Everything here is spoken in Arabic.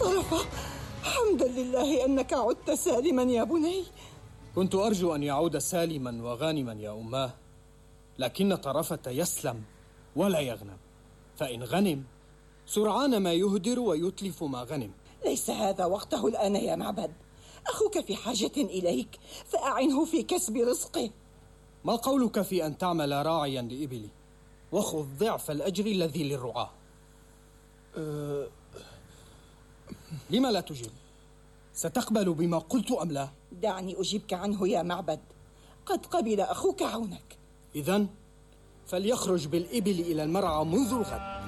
طرفة، حمدا لله أنك عدت سالما يا بني. كنت أرجو أن يعود سالما وغانما يا أماه، لكن طرفة يسلم ولا يغنم، فإن غنم سرعان ما يهدر ويتلف ما غنم. ليس هذا وقته الآن يا معبد، أخوك في حاجة إليك فأعنه في كسب رزقه. ما قولك في أن تعمل راعيا لإبلي وخذ ضعف الأجر الذي للرعاة؟ لما لا تجيب؟ ستقبل بما قلت أم لا؟ دعني أجيبك عنه يا معبد، قد قبل أخوك عونك. إذن فليخرج بالإبل إلى المرعى منذ الغد.